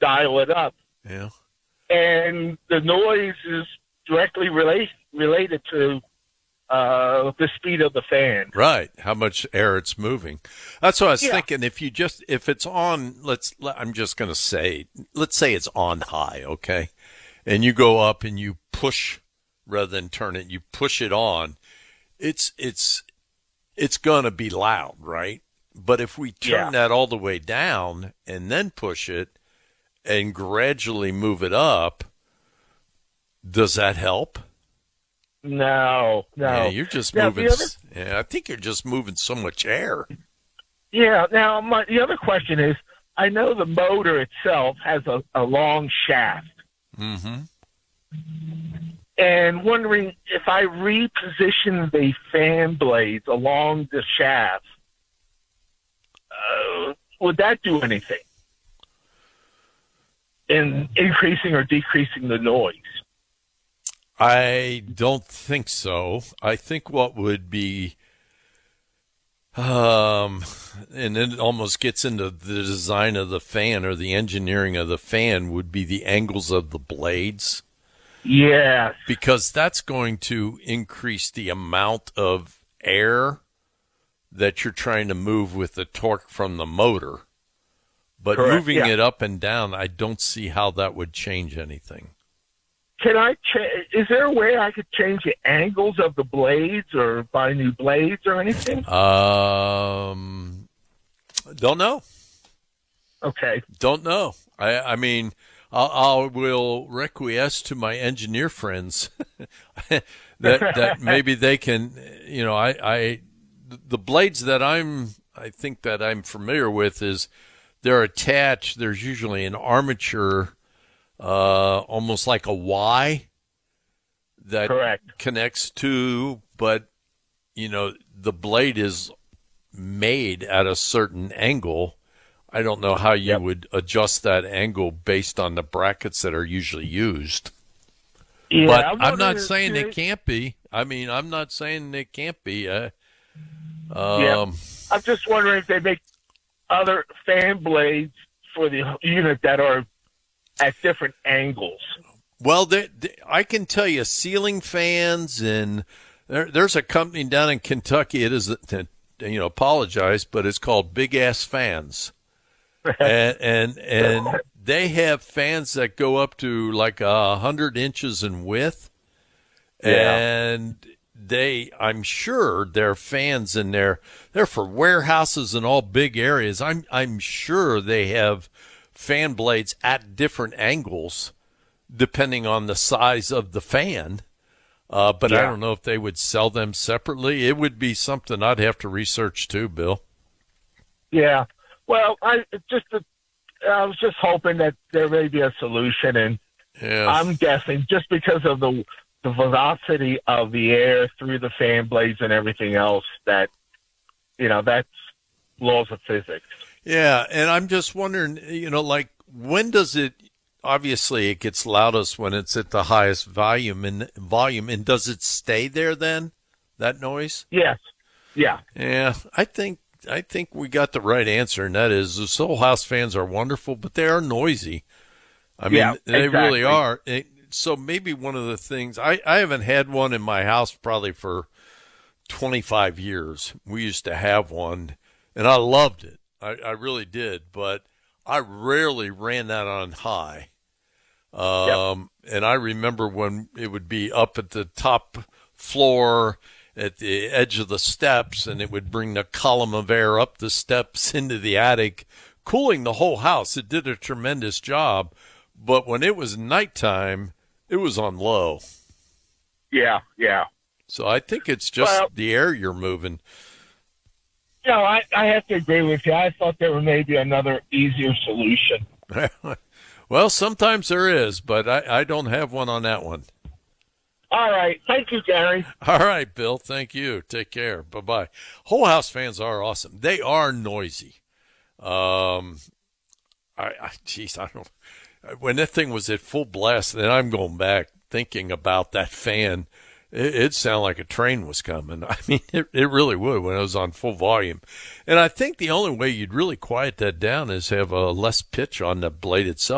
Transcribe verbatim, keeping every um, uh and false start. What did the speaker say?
dial it up. Yeah. And the noise is directly relate, related to uh, the speed of the fan. Right. How much air it's moving. That's what I was Yeah. thinking. If you just, if it's on, let's, I'm just going to say, let's say it's on high, okay? And you go up and you push rather than turn it, you push it on. It's, it's, it's going to be loud, right? But if we turn Yeah. that all the way down and then push it and gradually move it up, does that help? No, no. Yeah, you're just Now, moving. the other- s- Yeah, I think you're just moving so much air. Yeah. Now, my, the other question is, I know the motor itself has a, a long shaft, Mm-hmm. and wondering if I reposition the fan blades along the shaft, uh, would that do anything in increasing or decreasing the noise? I don't think so. I think what would be, um, and it almost gets into the design of the fan or the engineering of the fan, would be the angles of the blades, Yes. because that's going to increase the amount of air that you're trying to move with the torque from the motor. But Correct, moving yeah. it up and down, I don't see how that would change anything. Can I? Cha- is there a way I could change the angles of the blades, or buy new blades, or anything? Um, don't know. Okay. Don't know. I, I mean, I'll, I will requiesce to my engineer friends that that maybe they can. You know, I, I the blades that I'm, I think that I'm familiar with is they're attached. There's usually an armature, uh, almost like a Y, that Correct. connects to, but you know, the blade is made at a certain angle. I don't know how you Yep. would adjust that angle based on the brackets that are usually used. Yeah, But I'm I'm not wondering saying if- it can't be. I mean, I'm not saying it can't be. Uh, Yeah. um, I'm just wondering if they make other fan blades for the unit that are at different angles. Well, they, they, I can tell you, ceiling fans, and there, there's a company down in Kentucky. It is, you know, apologize, but it's called Big Ass Fans, and and and they have fans that go up to like a hundred inches in width, Yeah. and they, I'm sure, they're fans in there. They're for warehouses and all big areas. I'm I'm sure they have fan blades at different angles depending on the size of the fan. Uh, but I Yeah. don't know if they would sell them separately. It would be something I'd have to research too, Bill. Yeah. Well, I just I was just hoping that there may be a solution, and Yeah. I'm guessing just because of the the velocity of the air through the fan blades and everything else, that you know that's laws of physics. Yeah, and I'm just wondering, you know, like when does it? Obviously, it gets loudest when it's at the highest volume and volume, and does it stay there then? That noise? Yes. Yeah. Yeah, I think I think we got the right answer, and that is the Soul House fans are wonderful, but they are noisy. I mean, Yeah, they exactly. really are. It, so maybe one of the things I, I haven't had one in my house probably for twenty-five years. We used to have one, and I loved it. I, I really did, but I rarely ran that on high. Um, and I remember when it would be up at the top floor at the edge of the steps, and it would bring the column of air up the steps into the attic, cooling the whole house. It did a tremendous job. But when it was nighttime, it was on low. Yeah. Yeah. So I think it's just Well- the air you're moving. No, I, I have to agree with you. I thought there was maybe another easier solution. Well, sometimes there is, but I, I don't have one on that one. All right. Thank you, Gary. All right, Bill. Thank you. Take care. Bye-bye. Whole House fans are awesome. They are noisy. Um, I, I geez, I don't. When that thing was at full blast, then I'm going back thinking about that fan. It, it sounded like a train was coming. I mean, it, it really would when it was on full volume. And I think the only way you'd really quiet that down is have a less pitch on the blade itself.